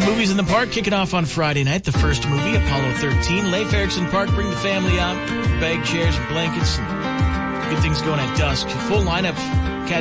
Movies in the Park kicking off on Friday night. The first movie, Apollo 13. Leif Erikson Park, bring the family out. Bag chairs and blankets and get things going at dusk. Full lineup.